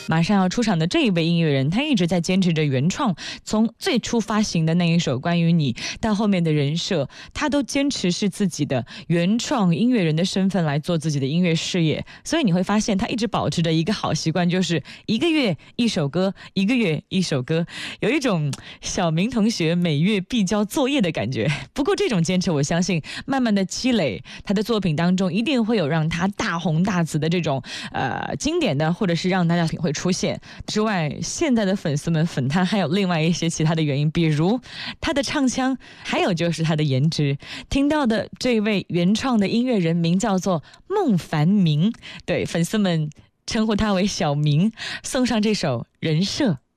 马上要出场的这一位音乐人，他一直在坚持着原创，从最初发行的那一首关于你到后面的人设，他都坚持是自己的原创音乐人的身份来做自己的音乐事业。所以你会发现他一直保持着一个好习惯，就是一个月一首歌，一个月一首歌，有一种小明同学每月必交作业的感觉。不过这种坚持我相信慢慢的积累，他的作品当中一定会有让他大红大紫的这种经典的，或者是让大家会出现之外，现在的粉丝们粉他还有另外一些其他的原因，比如他的唱腔，还有就是他的颜值。听到的这位原创的音乐人名叫做孟凡明，对，粉丝们称呼他为小明，送上这首人设。